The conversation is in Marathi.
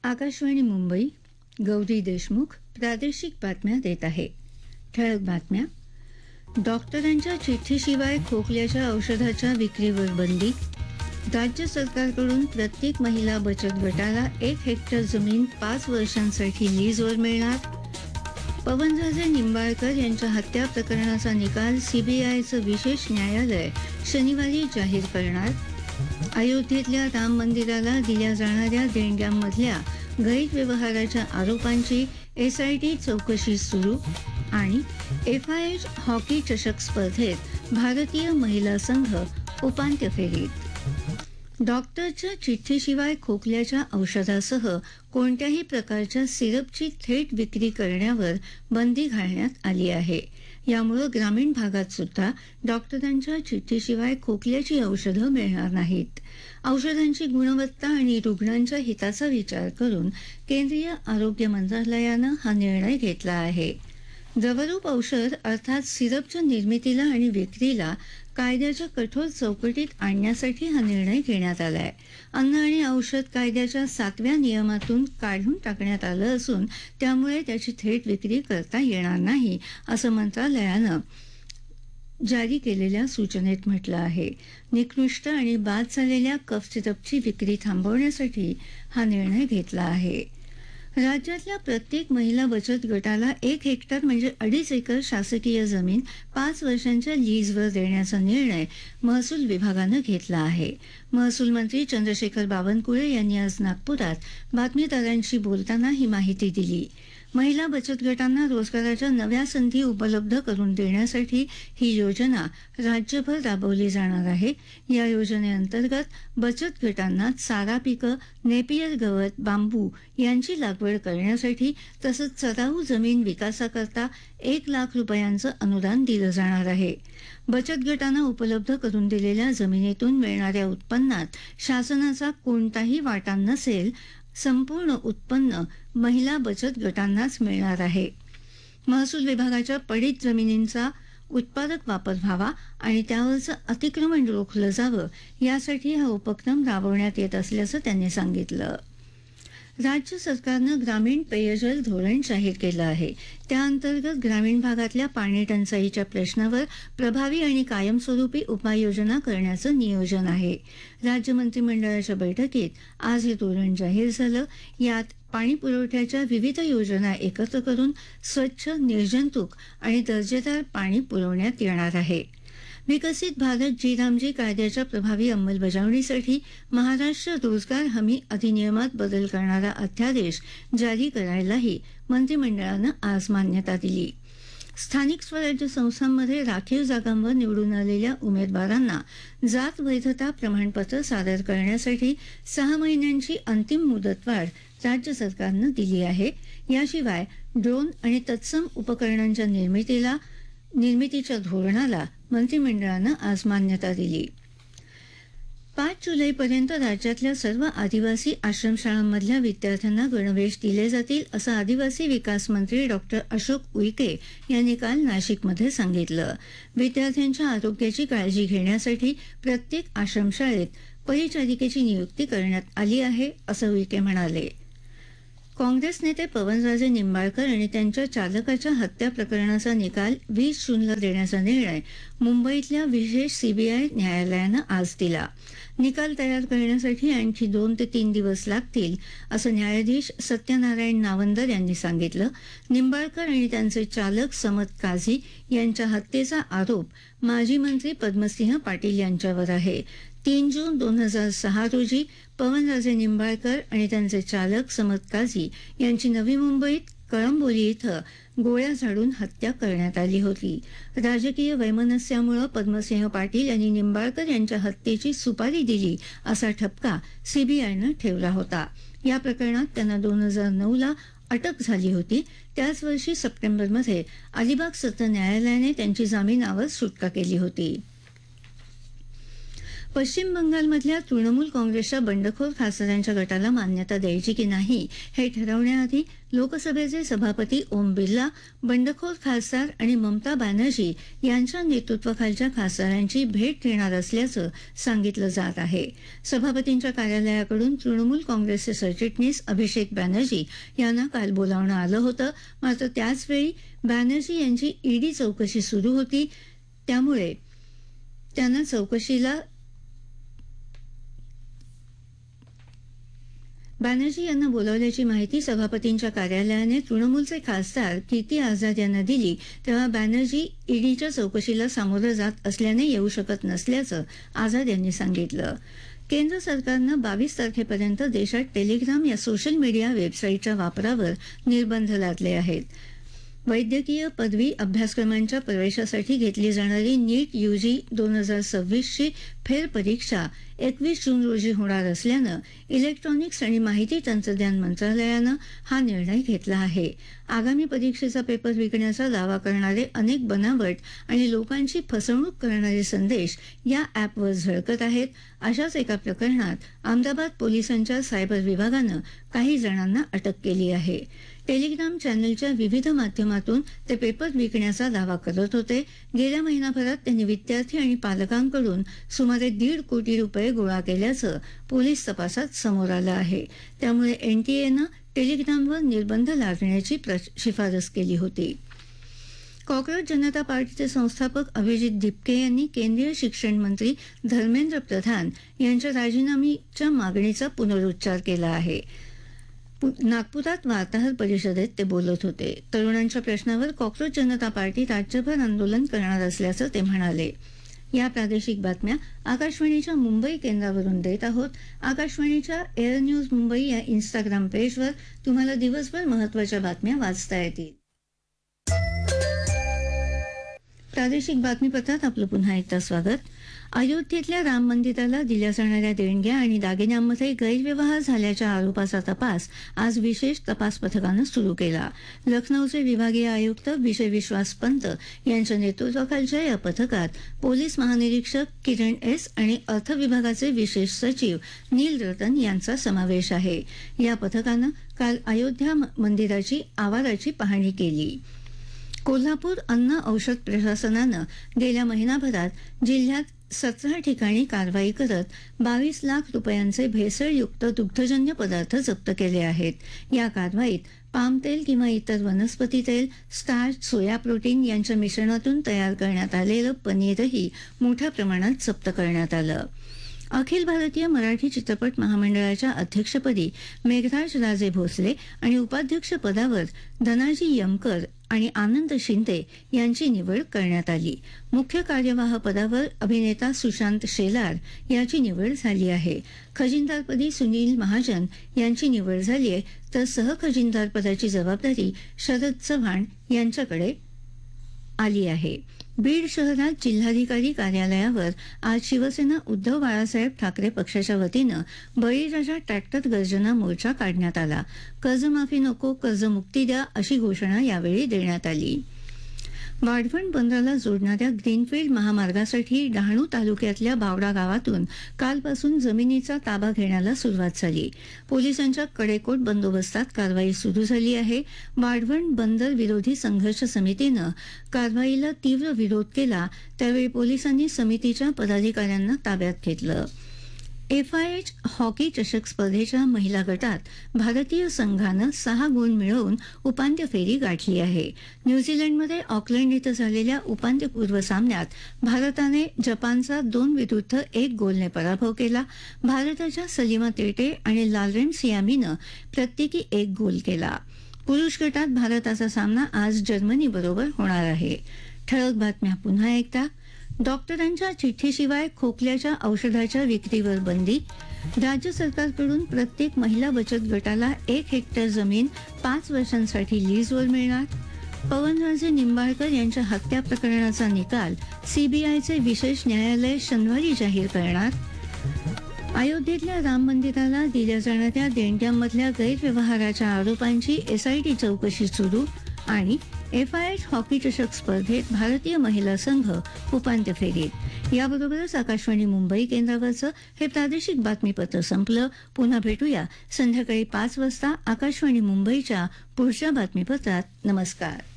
आकाशवाणी मुंबई. गौरी देशमुख प्रादेशिक बातम्या देत आहे. ठळक बातम्या. डॉक्टरांच्या चिठ्ठीशिवाय खोकल्याच्या औषधाच्या विक्रीवर बंदी. राज्य सरकारकडून प्रत्येक महिला बचत गटाला 1 हेक्टर जमीन 5 वर्षांसाठी लीजवर मिळणार. पवनराजे निंबाळकर यांच्या हत्या प्रकरणाचा निकाल सीबीआयचं विशेष न्यायालय शनिवारी जाहीर करणार. अयोध्येतल्या राम मंदिराला दिल्या जाणाऱ्या देणग्यांमधल्या गैरव्यवहाराच्या आरोपांची एसआयटी चौकशी सुरू. आणि FIH हॉकी चषक स्पर्धेत भारतीय महिला संघ उपांत्य फेरीत. डॉक्टरच्या चिठ्ठीशिवाय खोकल्याच्या औषधासह कोणत्याही प्रकारच्या सिरपची थेट विक्री करण्यावर बंदी घालण्यात आली आहे. यामुळे ग्रामीण भागात सुद्धा डॉक्टरांच्या चिठ्ठीशिवाय खोकल्याची औषधं मिळणार नाहीत. औषधांची गुणवत्ता आणि रुग्णांच्या हिताचा विचार करून केंद्रीय आरोग्य मंत्रालयानं हा निर्णय घेतला आहे. द्रवरूप औषध अर्थात सिरपच्या निर्मितीला आणि विक्रीला कायद्याच्या कठोर चौकटीत आणण्यासाठी हा निर्णय घेण्यात आला आहे. अन्न आणि औषध कायद्याच्या 7व्या नियमातून काढून टाकण्यात आलं असून त्यामुळे त्याची थेट विक्री करता येणार नाही असं मंत्रालयानं जारी केलेल्या सूचनेत म्हटलं आहे. निकृष्ट आणि बाद झालेल्या कफ सिरपची विक्री थांबवण्यासाठी हा निर्णय घेतला आहे. राज्यातल्या प्रत्येक महिला बचत गटाला 1 हेक्टर म्हणजे 2.5 एकर शासकीय जमीन 5 वर्षांच्या लीजवर देण्याचा निर्णय महसूल विभागानं घेतला आहे. महसूल मंत्री चंद्रशेखर बावनकुळे यांनी आज नागपुरात बातमीदारांशी बोलताना ही माहिती दिली. महिला बचत गटांना रोजगाराच्या नव्या संधी उपलब्ध करून देण्यासाठी ही योजना राज्यभर राबवली जाणार आहे. या योजनेअंतर्गत बचत गटांना चारा पिकं, नेपियर गवत, बांबू यांची लागवड करण्यासाठी तसंच चराऊ जमीन विकासाकरता 1 लाख रुपयांचं अनुदान दिलं जाणार आहे. बचत गटांना उपलब्ध करून दिलेल्या जमिनीतून मिळणाऱ्या उत्पन्नात शासनाचा कोणताही वाटा नसेल. संपूर्ण उत्पन्न महिला बचत गटांनाच मिळणार आहे. महसूल विभागाच्या पडीत जमिनींचा उत्पादक वापर व्हावा आणि त्यावरचं अतिक्रमण रोखलं जावं यासाठी हा उपक्रम राबवण्यात येत असल्याचं त्यांनी सांगितलं. राज्य सरकारनं ग्रामीण पेयजल धोरण जाहीर केलं आहे. त्याअंतर्गत ग्रामीण भागातल्या पाणी टंचाईच्या प्रश्नावर प्रभावी आणि कायमस्वरूपी उपाययोजना करण्याचं नियोजन आहे. राज्य मंत्रिमंडळाच्या बैठकीत आज हे धोरण जाहीर झालं. यात पाणी पुरवठ्याच्या विविध योजना एकत्र करून स्वच्छ, निर्जंतुक आणि दर्जेदार पाणी पुरवण्यात येणार आहे. विकसित भारत जी रामजी कायद्याच्या प्रभावी अंमलबजावणीसाठी महाराष्ट्र रोजगार हमी अधिनियमात बदल करणारा अध्यादेश जारी करायलाही मंत्रिमंडळानं आज मान्यता दिली. स्थानिक स्वराज्य संस्थांमध्ये राखीव जागांवर निवडून आलेल्या उमेदवारांना जात वैधता प्रमाणपत्र सादर करण्यासाठी 6 महिन्यांची अंतिम मुदतवाढ राज्य सरकारनं दिली आहे. याशिवाय ड्रोन आणि तत्सम उपकरणांच्या निर्मितीच्या धोरणाला मंत्रिमंडळानं आज मान्यता दिली. 5 जुलैपर्यंत राज्यातल्या सर्व आदिवासी आश्रमशाळांमधल्या विद्यार्थ्यांना गणवेश दिले जातील असं आदिवासी विकास मंत्री डॉक्टर अशोक उईके यांनी काल नाशिकमध्ये सांगितलं. विद्यार्थ्यांच्या आरोग्याची काळजी घेण्यासाठी प्रत्येक आश्रमशाळेत परिचारिकेची नियुक्ती करण्यात आली आहे असं उईके म्हणाले. काँग्रेस नेते पवनराजे निंबाळकर आणि त्यांच्या चालकाच्या हत्या प्रकरणाचा निकाल 20 जूनला देण्याचा निर्णय मुंबईतल्या विशेष सीबीआय न्यायालयानं आज दिला. निकाल तयार करण्यासाठी आणखी 2 ते 3 दिवस लागतील असं न्यायाधीश सत्यनारायण नावंदर यांनी सांगितलं. निंबाळकर आणि त्यांचे चालक समत काझी यांच्या हत्येचा आरोप माजी मंत्री पद्मसिंह पाटील यांच्यावर आहे. 3 जून 2006 रोजी पवनराजे निंबाळकर आणि त्यांचे चालक समत काझी यांची नवी मुंबईत कळंबोली इथं गोळ्या झाडून हत्या करण्यात आली होती. राजकीय वैमनस्यामुळे पद्मसिंह पाटील यांनी निंबाळकर यांच्या हत्येची सुपारी दिली असा ठपका सीबीआयनं ठेवला होता. या प्रकरणात त्यांना 2009ला अटक झाली होती. त्याच वर्षी सप्टेंबरमध्ये अलिबाग सत्र न्यायालयाने त्यांची जामिनावर सुटका केली होती. पश्चिम बंगालमधल्या तृणमूल काँग्रेसच्या बंडखोर खासदारांच्या गटाला मान्यता द्यायची की नाही हे ठरवण्याआधी लोकसभेचे सभापती ओम बिर्ला, बंडखोर खासदार आणि ममता बॅनर्जी यांच्या नेतृत्वाखालच्या खासदारांची भेट घेणार असल्याचं सांगितलं जात आहे. सभापतींच्या कार्यालयाकडून तृणमूल काँग्रेसचे सरचिटणीस अभिषेक बॅनर्जी यांना काल बोलावणं आलं होतं. मात्र त्याचवेळी बॅनर्जी यांची ईडी चौकशी सुरू होती, त्यामुळे त्यांना चौकशीला बॅनर्जी यांना बोलावल्याची माहिती सभापतींच्या कार्यालयाने तृणमूलचे खासदार कीर्ती आझाद यांना दिली, तेव्हा बॅनर्जी ईडीच्या चौकशीला सामोरं जात असल्याने येऊ शकत नसल्याचं आझाद यांनी सांगितलं. केंद्र सरकारनं 22 तारखेपर्यंत देशात टेलिग्राम या सोशल मीडिया वेबसाईटच्या वापरावर निर्बंध लादले आहेत. वैद्यकीय पदवी अभ्यासक्रमांच्या प्रवेशासाठी घेतली जाणारी नीट यूजी 2026ची फेरपरीक्षा 21 जून रोजी होणार असल्यानं इलेक्ट्रॉनिक्स आणि माहिती तंत्रज्ञान मंत्रालयानं हा निर्णय घेतला आहे. आगामी परीक्षेचा पेपर विकण्याचा दावा करणारे अनेक बनावट आणि लोकांची फसवणूक करणारे संदेश या ॲपवर झळकत आहेत. अशाच एका प्रकरणात अहमदाबाद पोलिसांच्या सायबर विभागानं काही जणांना अटक केली आहे. टेलिग्राम चॅनलच्या विविध माध्यमातून ते पेपर विकण्याचा दावा करत होते. गेल्या महिनाभरात त्यांनी विद्यार्थी आणि पालकांकडून सुमारे 1.5 कोटी रुपये गोळा केल्याचं पोलीस तपासात समोर आलं आहे. त्यामुळे एनटीएनं टेलिग्रामवर निर्बंध लादण्याची शिफारस केली होती. कॉक्रोच जनता पार्टीचे संस्थापक अभिजित दिपके यांनी केंद्रीय शिक्षण मंत्री धर्मेंद्र प्रधान यांच्या राजीनाम्याच्या मागणीचा पुनरुच्चार केला आहे. नागपुरात वार्ताहर परिषदेत ते बोलत होते. तरुणांच्या प्रश्नावर कॉक्रोच जनता पार्टी राज्यभर आंदोलन करणार असल्याचं ते म्हणाले. या प्रादेशिक बातम्या आकाशवाणीच्या मुंबई केंद्रावरून देत आहोत. आकाशवाणीच्या एअर न्यूज मुंबई या इन्स्टाग्राम पेजवर तुम्हाला दिवसभर महत्त्वाच्या बातम्या वाचता येतील. प्रादेशिक बातमीपत्रात आपलं पुन्हा एकदा स्वागत. अयोध्येतल्या राम मंदिराला दिल्या जाणाऱ्या देणग्या आणि दागिन्यांमध्ये गैरव्यवहार झाल्याच्या आरोपाचा तपास आज विशेष तपास पथकानं सुरू केला. लखनौचे विभागीय आयुक्त विजय विश्वास पंत यांच्या नेतृत्वाखालच्या या पथकात पोलीस महानिरीक्षक किरण एस आणि अर्थ विभागाचे विशेष सचिव नील रतन यांचा समावेश आहे. या पथकानं काल अयोध्या मंदिराची आवाराची पाहणी केली. कोल्हापूर अन्न औषध प्रशासनानं गेल्या महिनाभरात जिल्ह्यात 17 ठिकाणी कारवाई करत 22 लाख रुपयांचे भेसळयुक्त दुग्धजन्य पदार्थ जप्त केले आहेत. या कारवाईत पाम तेल किंवा इतर वनस्पती तेल, स्टार्च, सोया प्रोटीन यांच्या मिश्रणातून तयार करण्यात आलेलं पनीरही मोठ्या प्रमाणात जप्त करण्यात आलं. अखिल भारतीय मराठी चित्रपट महामंडळाच्या अध्यक्षपदी मेघराज राजे भोसले आणि उपाध्यक्षपदावर धनाजी यमकर आणि आनंद शिंदे यांची निवड करण्यात आली. मुख्य कार्यवाह पदावर अभिनेता सुशांत शेलार याची निवड झाली आहे. खजिनदारपदी सुनील महाजन यांची निवड झाली आहे, तर सहखजिनदारपदाची जबाबदारी शरद चव्हाण यांच्याकडे आली आहे. बीड शहरात जिल्हाधिकारी कार्यालयावर आज शिवसेना उद्धव बाळासाहेब ठाकरे पक्षाच्या वतीनं बळीराजा ट्रॅक्टर गर्जना मोर्चा काढण्यात आला. कर्जमाफी नको, कर्जमुक्ती द्या अशी घोषणा यावेळी देण्यात आली. वाढवण बंदराला जोडणाऱ्या ग्रीनफील्ड महामार्गासाठी डहाणू तालुक्यातल्या बावडा गावातून कालपासून जमिनीचा ताबा घेण्याला सुरुवात झाली. पोलिसांच्या कडेकोट बंदोबस्तात कारवाई सुरू झाली आहे. वाढवण बंदर विरोधी संघर्ष समितीनं कारवाईला तीव्र विरोध केला, त्यावेळी पोलिसांनी समितीच्या पदाधिकाऱ्यांना ताब्यात घेतलं. FIH हॉकी चषक स्पर्धेच्या महिला गटात भारतीय संघानं 6 गुण मिळवून उपांत्य फेरी गाठली आहे. न्यूझीलंडमध्ये ऑकलंड इथं झालेल्या उपांत्यपूर्व सामन्यात भारताने जपानचा 2-1 गोलने पराभव केला. भारताच्या सलीमा तेटे आणि लालरेम सियामीनं प्रत्येकी 1 गोल केला. पुरुष गटात भारताचा सामना आज जर्मनीबरोबर होणार आहे. ठळक बातम्या पुन्हा एकदा. डॉक्टरांच्या चिठ्ठीशिवाय खोकल्याच्या औषधाच्या विक्रीवर बंदी. राज्य सरकारकडून प्रत्येक महिला बचत गटाला 1 हेक्टर जमीन 5 वर्षांसाठी लीजवर मिळणार. पवनराजे निंबाळकर यांच्या हत्या प्रकरणाचा निकाल CBIचे विशेष न्यायालय शनिवारी जाहीर करणार. अयोध्येतल्या राम मंदिराला दिल्या जाणाऱ्या देणग्यांमधल्या गैरव्यवहाराच्या आरोपांची SIT चौकशी सुरू. आणि FIH हॉकी चषक स्पर्धेत भारतीय महिला संघ उपांत्य फेरीत. याबरोबरच आकाशवाणी मुंबई केंद्रावरचं हे प्रादेशिक बातमीपत्र संपलं. पुन्हा भेटूया संध्याकाळी 5 वाजता आकाशवाणी मुंबईच्या पुढच्या बातमीपत्रात. नमस्कार.